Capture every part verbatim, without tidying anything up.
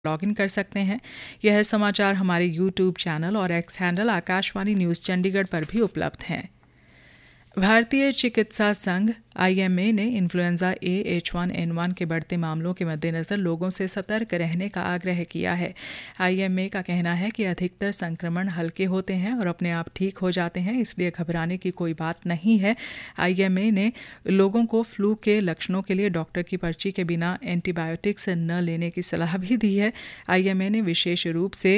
Log in कर सकते हैं। यह समाचार हमारे यूट्यूब चैनल और x handle Akashvani news Chandigarh पर भी उपलब्ध हैं। भारतीय चिकित्सा संघ आई एम ए ने influenza A H one N one के बढ़ते मामलों के मद्देनज़र लोगों से सतर्क रहने का आग्रह किया है। आई एम ए का कहना है कि अधिकतर संक्रमण हल्के होते हैं और अपने आप ठीक हो जाते हैं, इसलिए घबराने की कोई बात नहीं है। आई एम ए ने लोगों को फ्लू के लक्षणों के लिए डॉक्टर की पर्ची के बिना एंटीबायोटिक्स न लेने की सलाह भी दी है। आई एम ए ने विशेष रूप से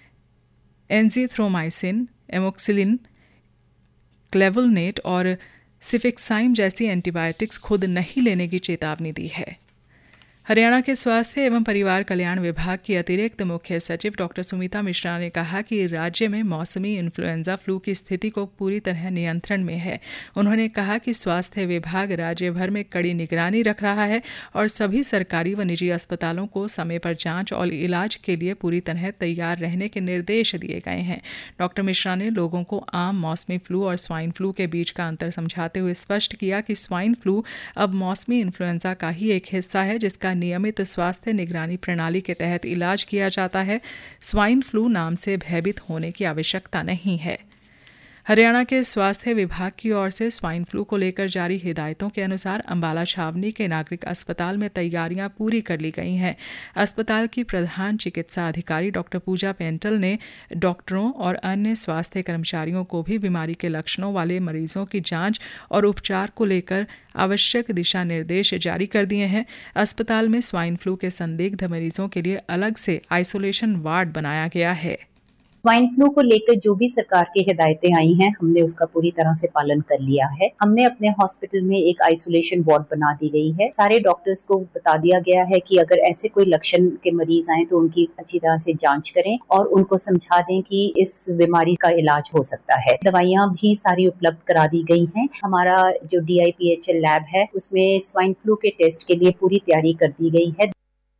एंजीथ्रोमाइसिन, एमोक्सिलिन, क्लेवलनेट और सिफिक्साइम जैसी एंटीबायोटिक्स खुद नहीं लेने की चेतावनी दी है। हरियाणा के स्वास्थ्य एवं परिवार कल्याण विभाग की अतिरिक्त मुख्य सचिव डॉक्टर सुमिता मिश्रा ने कहा कि राज्य में मौसमी इन्फ्लुएंजा फ्लू की स्थिति को पूरी तरह नियंत्रण में है। उन्होंने कहा कि स्वास्थ्य विभाग राज्य भर में कड़ी निगरानी रख रहा है और सभी सरकारी व निजी अस्पतालों को समय पर जांच और इलाज के लिए पूरी तरह तैयार रहने के निर्देश दिए गए हैं। डॉक्टर मिश्रा ने लोगों को आम मौसमी फ्लू और स्वाइन फ्लू के बीच का अंतर समझाते हुए स्पष्ट किया कि स्वाइन फ्लू अब मौसमी इन्फ्लुएंजा का ही एक हिस्सा है, जिसका नियमित स्वास्थ्य निगरानी प्रणाली के तहत इलाज किया जाता है। स्वाइन फ्लू नाम से भयभीत होने की आवश्यकता नहीं है। हरियाणा के स्वास्थ्य विभाग की ओर से स्वाइन फ्लू को लेकर जारी हिदायतों के अनुसार अंबाला छावनी के नागरिक अस्पताल में तैयारियां पूरी कर ली गई हैं। अस्पताल की प्रधान चिकित्सा अधिकारी डॉक्टर पूजा पेंटल ने डॉक्टरों और अन्य स्वास्थ्य कर्मचारियों को भी बीमारी के लक्षणों वाले मरीजों की जांच और उपचार को लेकर आवश्यक दिशा निर्देश जारी कर दिए हैं। अस्पताल में स्वाइन फ्लू के संदिग्ध मरीजों के लिए अलग से आइसोलेशन वार्ड बनाया गया है। स्वाइन फ्लू को लेकर जो भी सरकार की हिदायतें आई हैं, हमने उसका पूरी तरह से पालन कर लिया है। हमने अपने हॉस्पिटल में एक आइसोलेशन वार्ड बना दी गई है। सारे डॉक्टर्स को बता दिया गया है कि अगर ऐसे कोई लक्षण के मरीज आए तो उनकी अच्छी तरह से जांच करें और उनको समझा दें कि इस बीमारी का इलाज हो सकता है। दवाइयां भी सारी उपलब्ध करा दी गई हैं। हमारा जो D I P H L lab है उसमें स्वाइन फ्लू के टेस्ट के लिए पूरी तैयारी कर दी गई है।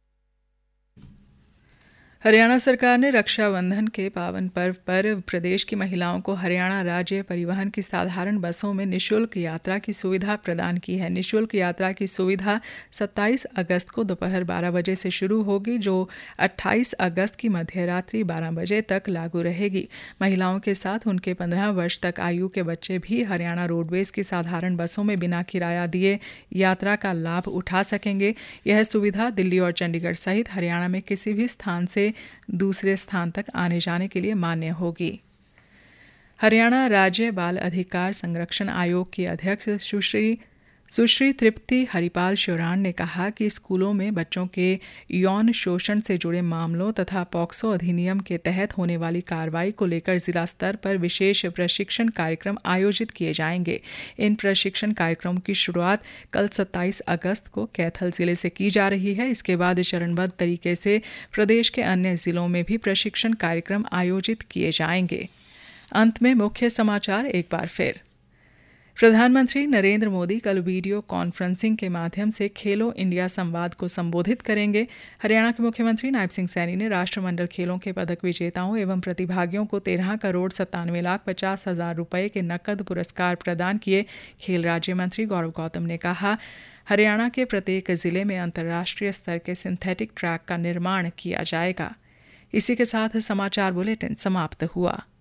हरियाणा सरकार ने रक्षाबंधन के पावन पर्व पर प्रदेश की महिलाओं को हरियाणा राज्य परिवहन की साधारण बसों में निःशुल्क यात्रा की सुविधा प्रदान की है। निःशुल्क यात्रा की सुविधा सत्ताईस अगस्त को दोपहर बारह बजे से शुरू होगी, जो अट्ठाईस अगस्त की मध्यरात्रि बारह बजे तक लागू रहेगी। महिलाओं के साथ उनके पंद्रह वर्ष तक आयु के बच्चे भी हरियाणा रोडवेज की साधारण बसों में बिना किराया दिए यात्रा का लाभ उठा सकेंगे। यह सुविधा दिल्ली और चंडीगढ़ सहित हरियाणा में किसी भी स्थान से दूसरे स्थान तक आने जाने के लिए मान्य होगी। हरियाणा राज्य बाल अधिकार संरक्षण आयोग की अध्यक्ष सुश्री सुश्री तृप्ति हरिपाल श्योराण ने कहा कि स्कूलों में बच्चों के यौन शोषण से जुड़े मामलों तथा पॉक्सो अधिनियम के तहत होने वाली कार्रवाई को लेकर जिला स्तर पर विशेष प्रशिक्षण कार्यक्रम आयोजित किए जाएंगे। इन प्रशिक्षण कार्यक्रमों की शुरुआत कल सत्ताईस अगस्त को कैथल जिले से की जा रही है। इसके बाद चरणबद्ध तरीके से प्रदेश के अन्य जिलों में भी प्रशिक्षण कार्यक्रम आयोजित किए जाएंगे। अंत में मुख्य समाचार एक बार फिर। प्रधानमंत्री नरेंद्र मोदी कल वीडियो कॉन्फ्रेंसिंग के माध्यम से खेलो इंडिया संवाद को संबोधित करेंगे। हरियाणा के मुख्यमंत्री नायब सिंह सैनी ने राष्ट्रमंडल खेलों के पदक विजेताओं एवं प्रतिभागियों को तेरह करोड़ सत्तानवे लाख पचास हजार रुपये के नकद पुरस्कार प्रदान किए। खेल राज्य मंत्री गौरव गौतम ने कहा, हरियाणा के प्रत्येक जिले में अंतर्राष्ट्रीय स्तर के सिंथेटिक ट्रैक का निर्माण किया जाएगा। इसी के साथ समाचार बुलेटिन समाप्त हुआ।